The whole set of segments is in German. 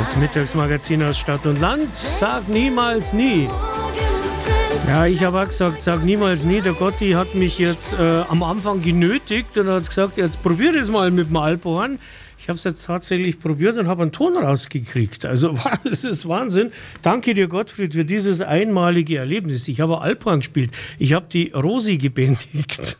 Das Mittagsmagazin aus Stadt und Land. Sag niemals nie. Ja, ich habe auch gesagt, sag niemals nie. Der Gotti hat mich jetzt am Anfang genötigt und hat gesagt, jetzt probier das mal mit dem Alphorn. Ich habe es jetzt tatsächlich probiert und habe einen Ton rausgekriegt. Also das ist Wahnsinn. Danke dir, Gottfried, für dieses einmalige Erlebnis. Ich habe Alphorn gespielt. Ich habe die Rosi gebändigt.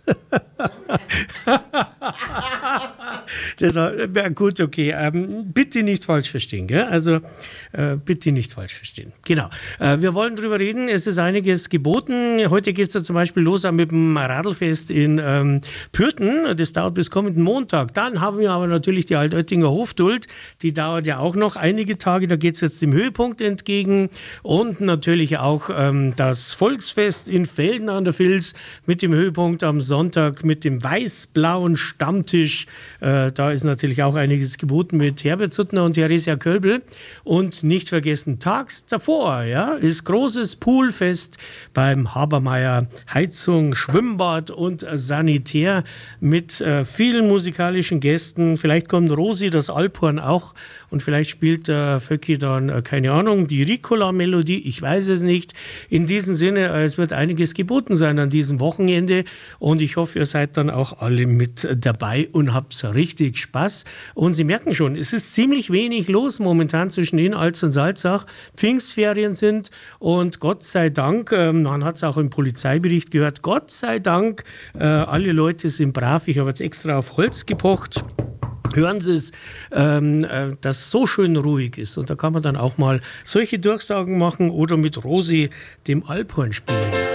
Das war gut, okay. Bitte nicht falsch verstehen, gell? Also bitte nicht falsch verstehen. Genau. Wir wollen drüber reden. Es ist einiges geboten. Heute geht es ja zum Beispiel los mit dem Radlfest in Pürten. Das dauert bis kommenden Montag. Dann haben wir aber natürlich die Altöttinger Hofduld. Die dauert ja auch noch einige Tage. Da geht es jetzt dem Höhepunkt entgegen. Und natürlich auch das Volksfest in Velden an der Vils mit dem Höhepunkt am Sonntag mit dem weiß-blauen Stammtisch. Da ist natürlich auch einiges geboten mit Herbert Suttner und Theresia Kölbel. Und nicht vergessen, tags davor ist großes Poolfest beim Habermeier. Heizung, Schwimmbad und Sanitär mit vielen musikalischen Gästen. Vielleicht kommt Rosi, das Alphorn auch. Und vielleicht spielt Vöcki dann, keine Ahnung, die Ricola-Melodie. Ich weiß es nicht. In diesem Sinne, es wird einiges geboten sein an diesem Wochenende. Und ich hoffe, ihr seid dann auch alle mit dabei und habt richtig Spaß. Und Sie merken schon, es ist ziemlich wenig los momentan zwischen Inhalt und Salzach. Pfingstferien sind und Gott sei Dank, man hat es auch im Polizeibericht gehört, Gott sei Dank, alle Leute sind brav. Ich habe jetzt extra auf Holz gepocht. Hören Sie es, dass es so schön ruhig ist. Und da kann man dann auch mal solche Durchsagen machen oder mit Rosi dem Alphorn spielen.